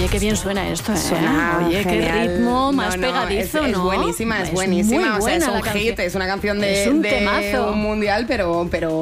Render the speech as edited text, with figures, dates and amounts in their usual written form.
Oye, qué bien suena esto, ¿eh? Suena Oye, genial. qué ritmo más pegadizo, es ¿no? buenísima, es muy buenísima. O sea, es buena un la canción. hit, es una canción Es un de temazo. un mundial, pero